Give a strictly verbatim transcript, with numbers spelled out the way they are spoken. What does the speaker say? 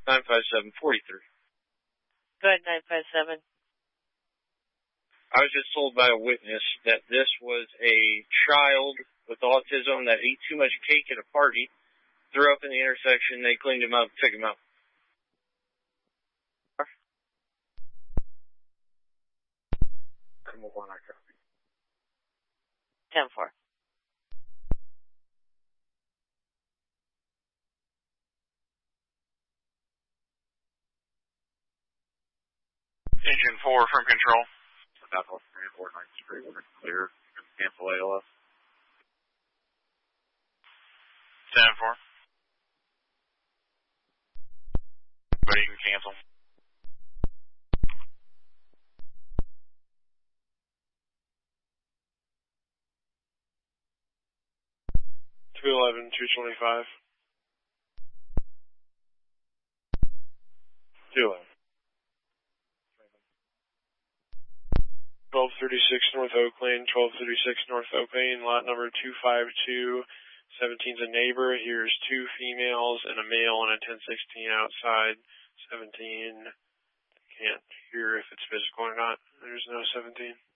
nine five seven forty-three. Go ahead, nine five seven. I was just told by a witness that this was a child with autism that ate too much cake at a party, threw up in the intersection, they cleaned him up, took him out. ten four. Engine four from control. Southwest three four nine three, clear. Cancel A L S. ten four. But you can cancel. two eleven, two twenty-five. two eleven. twelve thirty-six North Oak Lane, twelve thirty-six North Oak Lane, lot number two five two. seventeen's a neighbor. Here's two females and a male and a ten sixteen outside. seventeen, can't hear if it's physical or not. There's no seventeen.